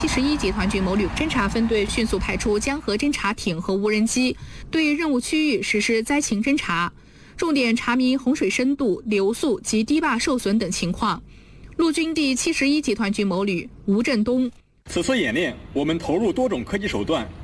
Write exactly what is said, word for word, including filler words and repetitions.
七十一集团军某旅侦察分队迅速派出江河侦察艇和无人机，对任务区域实施灾情侦察，重点查明洪水深度、流速及堤坝受损等情况。陆军第七十一集团军某旅吴振东。 此次演练，我们投入多种科技手段，